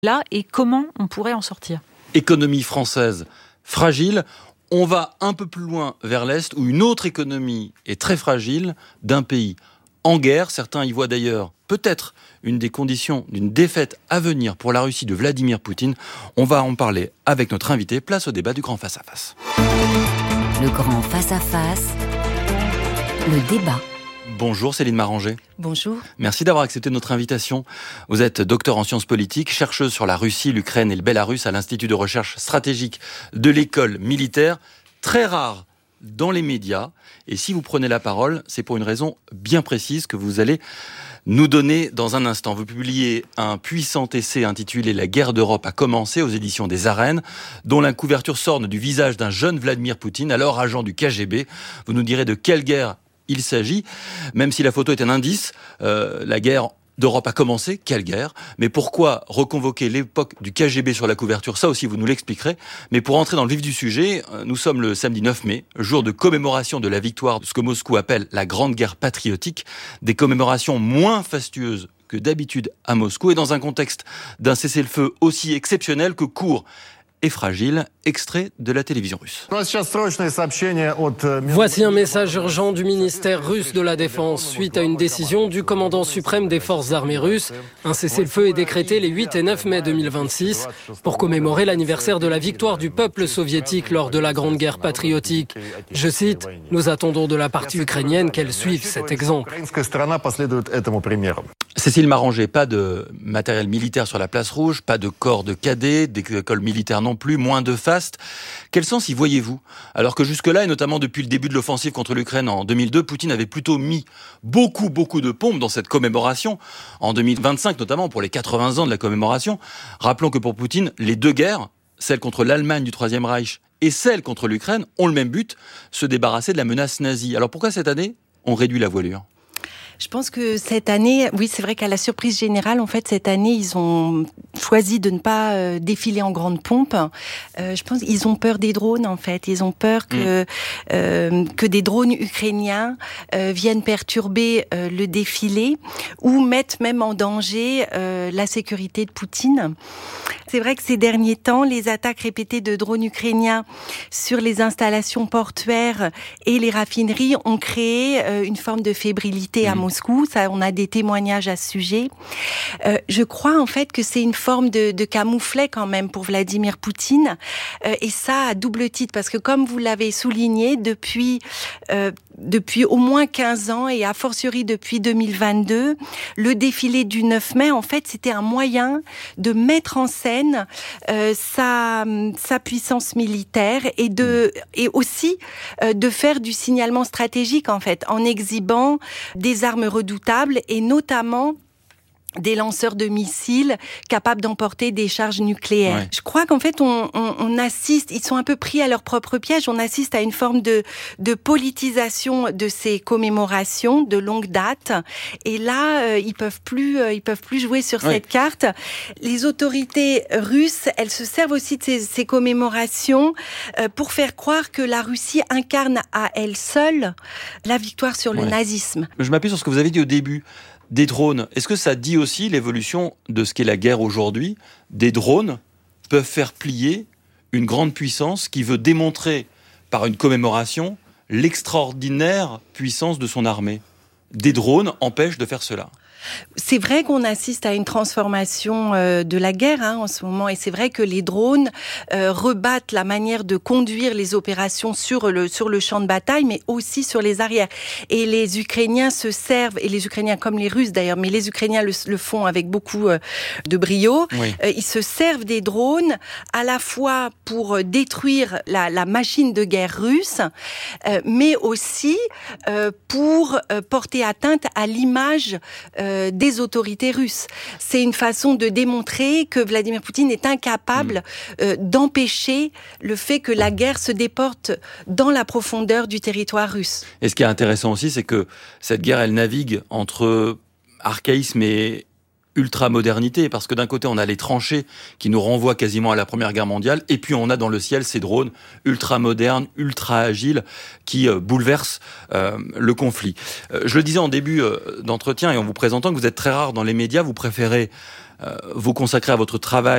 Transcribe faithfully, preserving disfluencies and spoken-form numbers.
là et comment on pourrait en sortir. Économie française fragile. On va un peu plus loin vers l'Est où une autre économie est très fragile d'un pays en guerre. Certains y voient d'ailleurs peut-être une des conditions d'une défaite à venir pour la Russie de Vladimir Poutine. On va en parler avec notre invité. Place au débat du Grand Face à Face. Le Grand Face à Face, le débat. Bonjour Céline Maranger. Bonjour. Merci d'avoir accepté notre invitation. Vous êtes docteur en sciences politiques, chercheuse sur la Russie, l'Ukraine et le Bélarus à l'Institut de recherche stratégique de l'école militaire. Très rare dans les médias. Et si vous prenez la parole, c'est pour une raison bien précise que vous allez nous donner dans un instant. Vous publiez un puissant essai intitulé « La guerre d'Europe a commencé » aux éditions des Arènes, dont la couverture s'orne du visage d'un jeune Vladimir Poutine, alors agent du K G B. Vous nous direz de quelle guerre il s'agit, même si la photo est un indice. Euh, la guerre d'Europe a commencé, quelle guerre? Mais pourquoi reconvoquer l'époque du K G B sur la couverture? Ça aussi, vous nous l'expliquerez. Mais pour entrer dans le vif du sujet, nous sommes le samedi neuf mai, jour de commémoration de la victoire de ce que Moscou appelle la Grande Guerre patriotique, des commémorations moins fastueuses que d'habitude à Moscou, et dans un contexte d'un cessez-le-feu aussi exceptionnel que court et fragile, extrait de la télévision russe. Voici un message urgent du ministère russe de la Défense. Suite à une décision du commandant suprême des forces armées russes, un cessez-le-feu est décrété les huit et neuf mai deux mille vingt-six pour commémorer l'anniversaire de la victoire du peuple soviétique lors de la Grande Guerre patriotique. Je cite, « Nous attendons de la partie ukrainienne qu'elle suive cet exemple ». Cécile Maranger, pas de matériel militaire sur la place rouge, pas de corps de cadets, d'écoles militaires non plus, moins de faste. Quel sens y voyez-vous? Alors que jusque-là, et notamment depuis le début de l'offensive contre l'Ukraine en deux mille deux, Poutine avait plutôt mis beaucoup, beaucoup de pompes dans cette commémoration. En deux mille vingt-cinq, notamment, pour les quatre-vingts ans de la commémoration. Rappelons que pour Poutine, les deux guerres, celle contre l'Allemagne du Troisième Reich et celle contre l'Ukraine, ont le même but, se débarrasser de la menace nazie. Alors pourquoi cette année, on réduit la voilure? Je pense que cette année, oui, c'est vrai qu'à la surprise générale, en fait, cette année, ils ont choisi de ne pas euh, défiler en grande pompe. Euh, je pense qu'ils ont peur des drones, en fait. Ils ont peur que mmh. euh, que des drones ukrainiens euh, viennent perturber euh, le défilé ou mettent même en danger euh, la sécurité de Poutine. C'est vrai que ces derniers temps, les attaques répétées de drones ukrainiens sur les installations portuaires et les raffineries ont créé euh, une forme de fébrilité mmh. à Moscou. Ça, on a des témoignages à ce sujet. Euh, je crois en fait que c'est une forme de, de camouflet quand même pour Vladimir Poutine, euh, et ça à double titre, parce que comme vous l'avez souligné, depuis euh, depuis au moins quinze ans et a fortiori depuis deux mille vingt-deux, le défilé du neuf mai, en fait, c'était un moyen de mettre en scène euh, sa sa puissance militaire et de et aussi euh, de faire du signalement stratégique en fait, en exhibant des armes redoutables et notamment des lanceurs de missiles capables d'emporter des charges nucléaires. Ouais. Je crois qu'en fait, on, on, on assiste, ils sont un peu pris à leur propre piège, on assiste à une forme de, de politisation de ces commémorations de longue date. Et là, euh, ils peuvent plus, euh, ils peuvent plus jouer sur ouais. cette carte. Les autorités russes, elles se servent aussi de ces, ces commémorations euh, pour faire croire que la Russie incarne à elle seule la victoire sur ouais. le nazisme. Je m'appuie sur ce que vous avez dit au début. Des drones, est-ce que ça dit aussi l'évolution de ce qu'est la guerre aujourd'hui? Des drones peuvent faire plier une grande puissance qui veut démontrer par une commémoration l'extraordinaire puissance de son armée. Des drones empêchent de faire cela. C'est vrai qu'on assiste à une transformation euh, de la guerre hein, en ce moment, et c'est vrai que les drones euh, rebattent la manière de conduire les opérations sur le sur le champ de bataille, mais aussi sur les arrières. Et les Ukrainiens se servent, et les Ukrainiens comme les Russes d'ailleurs, mais les Ukrainiens le, le font avec beaucoup euh, de brio. Oui. Euh, ils se servent des drones à la fois pour détruire la, la machine de guerre russe, euh, mais aussi euh, pour euh, porter atteinte à l'image euh, des autorités russes. C'est une façon de démontrer que Vladimir Poutine est incapable euh, d'empêcher le fait que la guerre se déporte dans la profondeur du territoire russe. Et ce qui est intéressant aussi, c'est que cette guerre, elle navigue entre archaïsme et ultra-modernité, parce que d'un côté, on a les tranchées qui nous renvoient quasiment à la Première Guerre mondiale, et puis on a dans le ciel ces drones ultra-modernes, ultra-agiles, qui euh, bouleversent euh, le conflit. Euh, je le disais en début euh, d'entretien, et en vous présentant que vous êtes très rare dans les médias, vous préférez euh, vous consacrer à votre travail